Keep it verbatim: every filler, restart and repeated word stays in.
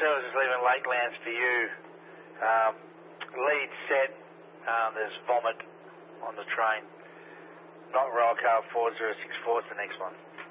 services leaving Lakelands for you. Um, lead set, um, there's vomit on the train. Not rail car four zero six four, it's the next one.